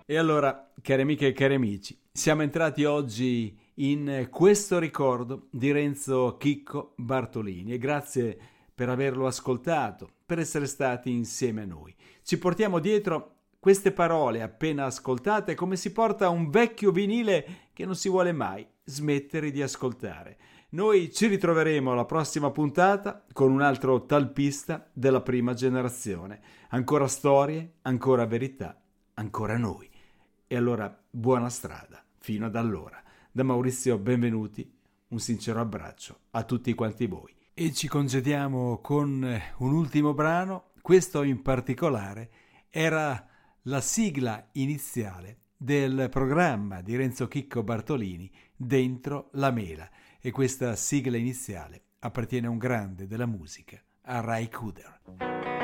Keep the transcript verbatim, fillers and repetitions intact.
E allora, cari amiche e cari amici, siamo entrati oggi in questo ricordo di Renzo Chicco Bartolini e grazie per averlo ascoltato, per essere stati insieme a noi. Ci portiamo dietro queste parole appena ascoltate come si porta un vecchio vinile che non si vuole mai smettere di ascoltare. Noi ci ritroveremo alla prossima puntata con un altro talpista della prima generazione. Ancora storie, ancora verità, ancora noi. E allora buona strada fino ad allora. Da Maurizio Benvenuti un sincero abbraccio a tutti quanti voi. E ci congediamo con un ultimo brano. Questo in particolare era la sigla iniziale del programma di Renzo Chicco Bartolini, Dentro la Mela. E questa sigla iniziale appartiene a un grande della musica, a Ray Cooder.